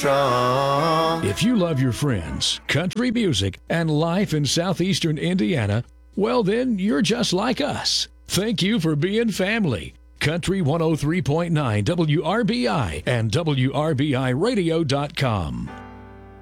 strong. If you love your friends, country music, and life in southeastern Indiana, well, then you're just like us. Thank you for being family. Country 103.9 WRBI and WRBIRadio.com.